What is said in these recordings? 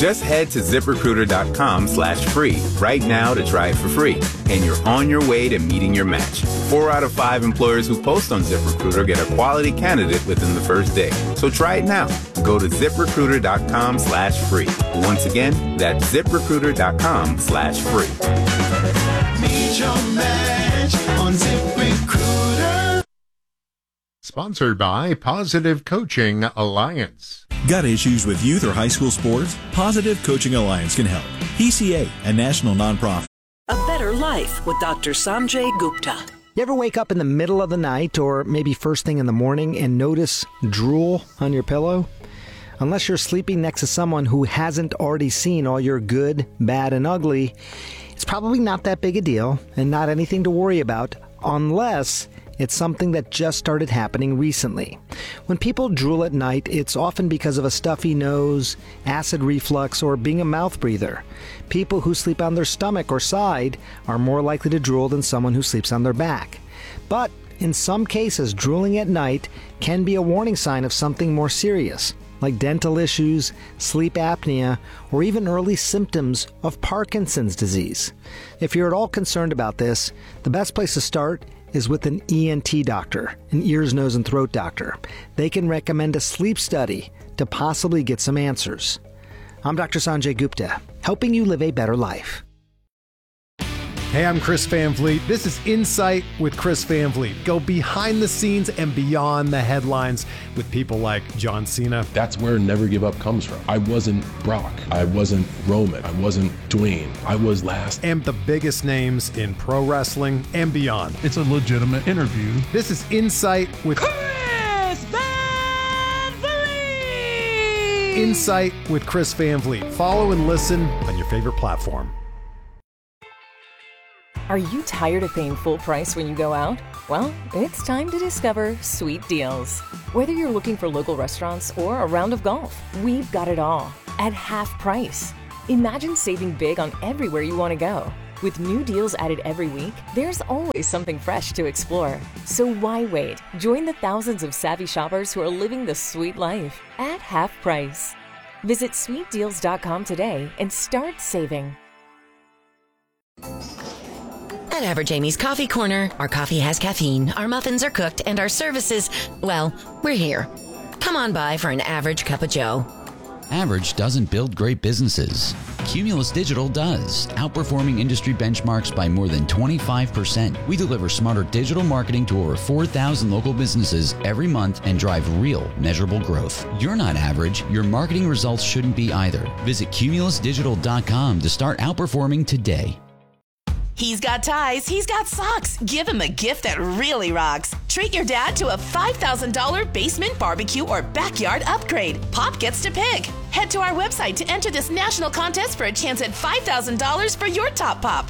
Just head to ZipRecruiter.com/free right now to try it for free. And you're on your way to meeting your match. 4 out of 5 employers who post on ZipRecruiter get a quality candidate within the first day. So try it now. Go to ZipRecruiter.com/free. Once again, that's ZipRecruiter.com/free. Meet your match on ZipRecruiter. Sponsored by Positive Coaching Alliance. Got issues with youth or high school sports? Positive Coaching Alliance can help. PCA, a national nonprofit. A Better Life with Dr. Sanjay Gupta. You ever wake up in the middle of the night or maybe first thing in the morning and notice drool on your pillow? Unless you're sleeping next to someone who hasn't already seen all your good, bad, and ugly, it's probably not that big a deal and not anything to worry about unless it's something that just started happening recently. When people drool at night, it's often because of a stuffy nose, acid reflux, or being a mouth breather. People who sleep on their stomach or side are more likely to drool than someone who sleeps on their back. But in some cases, drooling at night can be a warning sign of something more serious, like dental issues, sleep apnea, or even early symptoms of Parkinson's disease. If you're at all concerned about this, the best place to start is with an ENT doctor, an ears, nose, and throat doctor. They can recommend a sleep study to possibly get some answers. I'm Dr. Sanjay Gupta, helping you live a better life. Hey, I'm Chris Van Vliet. This is Insight with Chris Van Vliet. Go behind the scenes and beyond the headlines with people like John Cena. That's where Never Give Up comes from. I wasn't Brock. I wasn't Roman. I wasn't Dwayne. I was last. And the biggest names in pro wrestling and beyond. It's a legitimate interview. This is Insight with Chris Van Vliet. Insight with Chris Van Vliet. Follow and listen on your favorite platform. Are you tired of paying full price when you go out? Well, it's time to discover Sweet Deals. Whether you're looking for local restaurants or a round of golf, we've got it all at half price. Imagine saving big on everywhere you want to go. With new deals added every week, there's always something fresh to explore. So why wait? Join the thousands of savvy shoppers who are living the sweet life at half price. Visit sweetdeals.com today and start saving. At Average Amy's Coffee Corner, our coffee has caffeine, our muffins are cooked, and our services, well, we're here. Come on by for an average cup of joe. Average doesn't build great businesses. Cumulus Digital does, outperforming industry benchmarks by more than 25%. We deliver smarter digital marketing to over 4,000 local businesses every month and drive real, measurable growth. You're not average. Your marketing results shouldn't be either. Visit cumulusdigital.com to start outperforming today. He's got ties, he's got socks. Give him a gift that really rocks. Treat your dad to a $5,000 basement barbecue or backyard upgrade. Pop gets to pick. Head to our website to enter this national contest for a chance at $5,000 for your top pop.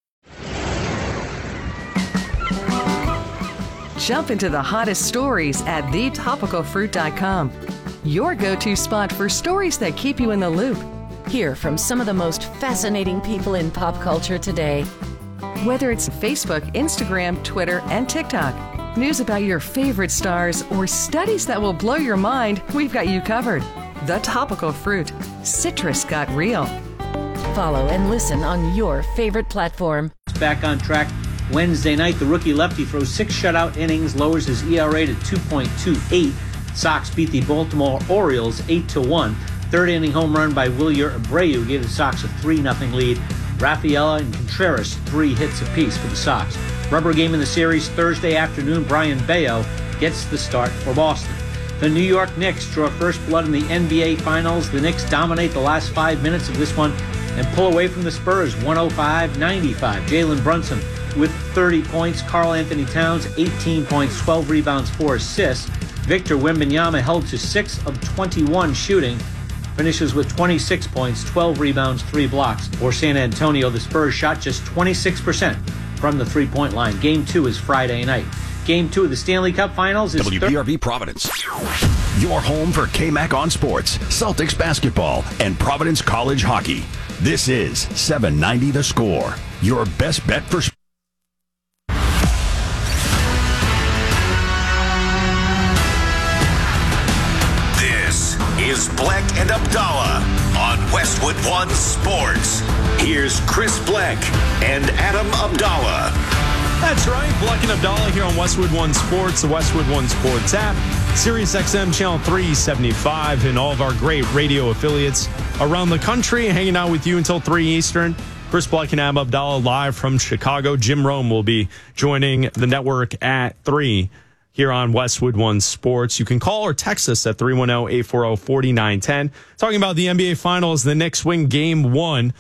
Jump into the hottest stories at thetopicalfruit.com. Your go-to spot for stories that keep you in the loop. Hear from some of the most fascinating people in pop culture today. Whether it's Facebook, Instagram, Twitter, and TikTok, news about your favorite stars, or studies that will blow your mind, we've got you covered. The Topical Fruit. Citrus got real. Follow and listen on your favorite platform. Back on track Wednesday night. The rookie lefty throws 6 shutout innings, lowers his ERA to 2.28. Sox beat the Baltimore Orioles 8-1. Third inning home run by Wilyer Abreu gave the Sox a 3-0 lead. Rafaela and Contreras 3 hits apiece for the Sox. Rubber game in the series Thursday afternoon. Brian Bayo gets the start for Boston. The New York Knicks draw first blood in the NBA Finals. The Knicks dominate the last 5 minutes of this one and pull away from the Spurs 105-95. Jalen Brunson with 30 points. Karl Anthony Towns 18 points, 12 rebounds, 4 assists. Victor Wembanyama held to 6 of 21 shooting. Finishes with 26 points, 12 rebounds, 3 blocks. For San Antonio, the Spurs shot just 26% from the three-point line. Game 2 is Friday night. Game 2 of the Stanley Cup Finals is WPRV Providence. Your home for KMAC on sports, Celtics basketball, and Providence College hockey. This is 790 The Score, your best bet for sports. Is Black and Abdallah on Westwood One Sports. Here's Chris Bleck and Adam Abdallah. That's right, Bleck and Abdallah here on Westwood One Sports, the Westwood One Sports app, Sirius XM Channel 375, and all of our great radio affiliates around the country, hanging out with you until 3 Eastern. Chris Bleck and Adam Abdallah live from Chicago. Jim Rome will be joining the network at 3 here on Westwood One Sports. You can call or text us at 310-840-4910. Talking about the NBA Finals, the Knicks win Game 1,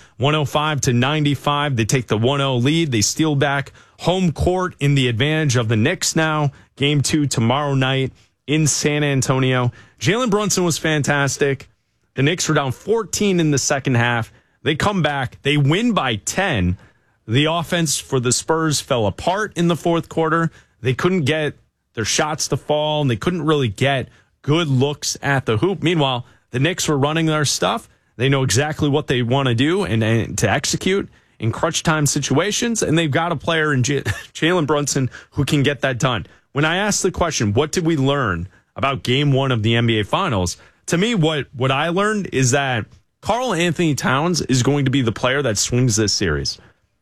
105-95. They take the 1-0 lead. They steal back home court in the advantage of the Knicks now. Game 2 tomorrow night in San Antonio. Jalen Brunson was fantastic. The Knicks were down 14 in the second half. They come back. They win by 10. The offense for the Spurs fell apart in the fourth quarter. They couldn't get their shots to fall, and they couldn't really get good looks at the hoop. Meanwhile, the Knicks were running their stuff. They know exactly what they want to do and to execute in crunch time situations, and they've got a player in Jalen Brunson who can get that done. When I asked the question, what did we learn about Game 1 of the NBA Finals, to me, what I learned is that Karl Anthony Towns is going to be the player that swings this series.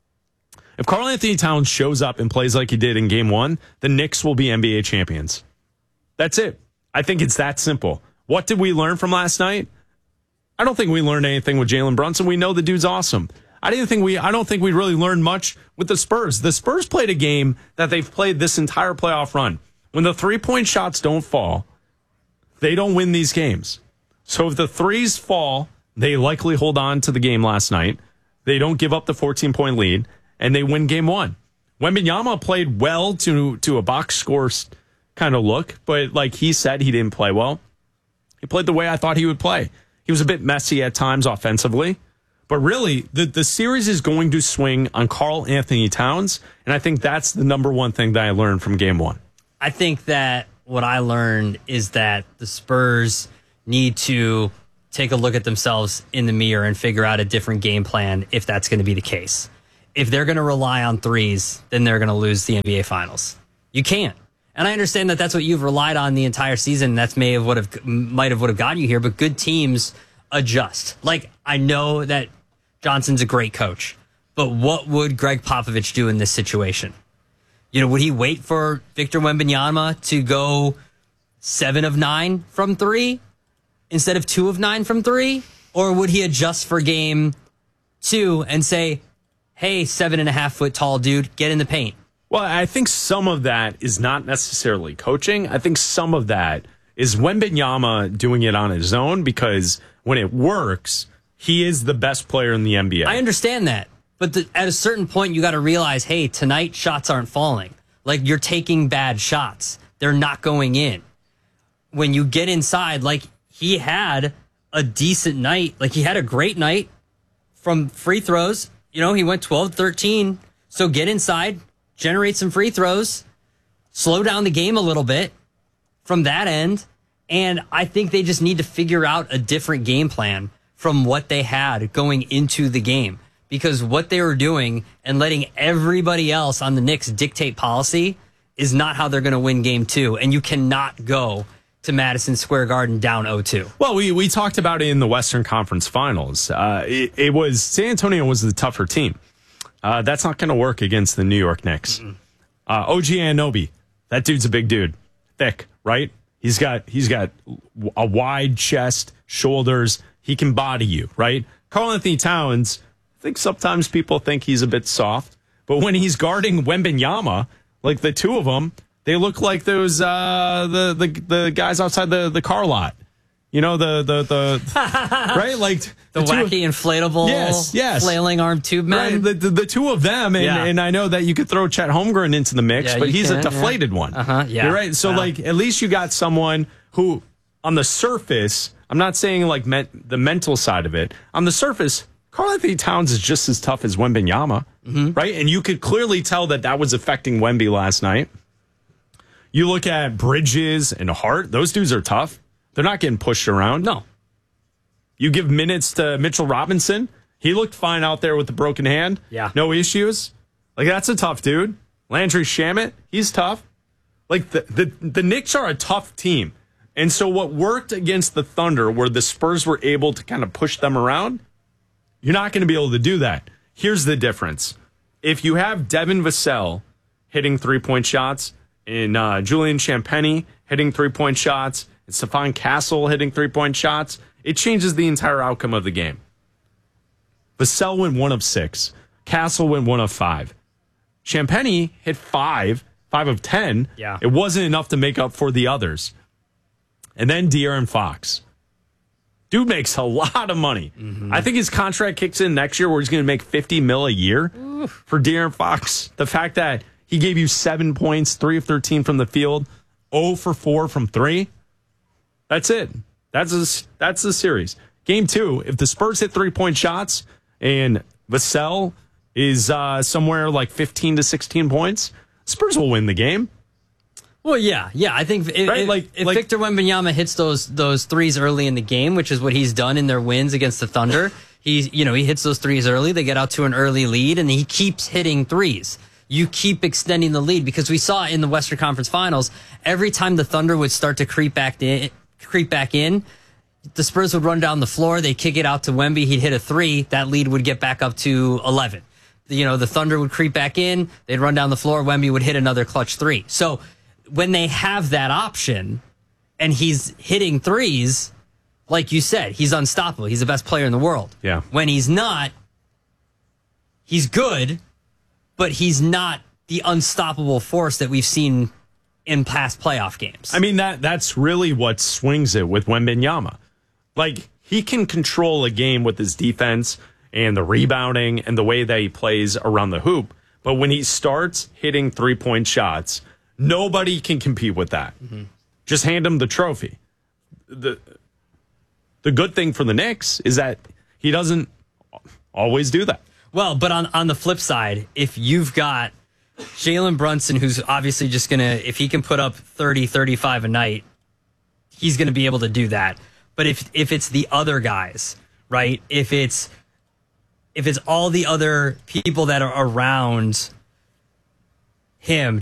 If Karl Anthony Towns shows up and plays like he did in Game 1, the Knicks will be NBA champions. That's it. I think it's that simple. What did we learn from last night? I don't think we learned anything with Jalen Brunson. We know the dude's awesome. I don't think we really learned much with the Spurs. The Spurs played a game that they've played this entire playoff run. When the three-point shots don't fall, they don't win these games. So if the threes fall, they likely hold on to the game last night. They don't give up the 14-point lead, and they win Game 1. Wembanyama played well to a box score kind of look, but like he said, he didn't play well. He played the way I thought he would play. He was a bit messy at times offensively, but really the series is going to swing on Karl Anthony Towns, and I think that's the number one thing that I learned from Game 1. I think that what I learned is that the Spurs need to take a look at themselves in the mirror and figure out a different game plan if that's going to be the case. If they're going to rely on threes, then they're going to lose the NBA Finals. You can't. And I understand that that's what you've relied on the entire season. That's might have would have got you here, but good teams adjust. Like, I know that Johnson's a great coach, but what would Greg Popovich do in this situation? You know, would he wait for Victor Wembanyama to go 7 of 9 from 3 instead of 2 of 9 from 3? Or would he adjust for Game 2 and say, hey, 7.5 foot tall dude, get in the paint? Well, I think some of that is not necessarily coaching. I think some of that is Wembanyama doing it on his own, because when it works, he is the best player in the NBA. I understand that. But at a certain point, you got to realize, hey, tonight shots aren't falling. Like, you're taking bad shots. They're not going in. When you get inside, like, he had a decent night. Like, he had a great night from free throws. You know, he went 12-13. So get inside, generate some free throws, slow down the game a little bit from that end. And I think they just need to figure out a different game plan from what they had going into the game. Because what they were doing and letting everybody else on the Knicks dictate policy is not how they're going to win Game 2. And you cannot go to Madison Square Garden down 0-2. Well, we talked about it in the Western Conference Finals. It was San Antonio was the tougher team. That's not going to work against the New York Knicks. OG Anunoby, that dude's a big dude, thick, right? He's got a wide chest, shoulders. He can body you, right? Karl Anthony Towns, I think sometimes people think he's a bit soft, but when he's guarding Wembanyama, like the two of them, they look like those the guys outside the car lot. You know, the right, like the wacky inflatable, yes, flailing arm tube men. Right, the two of them, and I know that you could throw Chet Holmgren into the mix, but he's a deflated one. Yeah, you're right. So like, at least you got someone who, on the surface, I'm not saying like the mental side of it. On the surface, Karl Anthony Towns is just as tough as Wembanyama, right? And you could clearly tell that was affecting Wemby last night. You look at Bridges and Hart; those dudes are tough. They're not getting pushed around. No. You give minutes to Mitchell Robinson. He looked fine out there with the broken hand. Yeah. No issues. Like, that's a tough dude. Landry Shamet, he's tough. Like, the Knicks are a tough team. And so what worked against the Thunder, where the Spurs were able to kind of push them around, you're not going to be able to do that. Here's the difference. If you have Devin Vassell hitting 3-point shots, and Julian Champagnie hitting 3-point shots, and Stephon Castle hitting 3-point shots, it changes the entire outcome of the game. Vassell went 1 of 6. Castle went 1 of 5. Champagnie hit 5 of 10. Yeah. It wasn't enough to make up for the others. And then De'Aaron Fox. Dude makes a lot of money. Mm-hmm. I think his contract kicks in next year where he's going to make $50 million a year. Oof. For De'Aaron Fox. The fact that he gave you 7 points, 3 of 13 from the field, 0 for 4 from 3. That's it. That's the series. Game 2, if the Spurs hit 3-point shots and Vassell is somewhere like 15 to 16 points, Spurs will win the game. Well, yeah. I think if Victor Wembanyama hits those threes early in the game, which is what he's done in their wins against the Thunder, he hits those threes early. They get out to an early lead, and he keeps hitting threes. You keep extending the lead because we saw in the Western Conference Finals, every time the Thunder would start to creep back in, the Spurs would run down the floor. They'd kick it out to Wemby. He'd hit a 3. That lead would get back up to 11. The Thunder would creep back in. They'd run down the floor. Wemby would hit another clutch 3. So when they have that option and he's hitting threes, like you said, he's unstoppable. He's the best player in the world. Yeah. When he's not, he's good, but he's not the unstoppable force that we've seen in past playoff games. I mean, that's really what swings it with Wembanyama. Like, he can control a game with his defense and the rebounding and the way that he plays around the hoop. But when he starts hitting 3-point shots, nobody can compete with that. Mm-hmm. Just hand him the trophy. The good thing for the Knicks is that he doesn't always do that. Well, but on the flip side, if you've got Jalen Brunson, who's obviously just going to, if he can put up 30, 35 a night, he's going to be able to do that. But if it's the other guys, right? If it's all the other people that are around him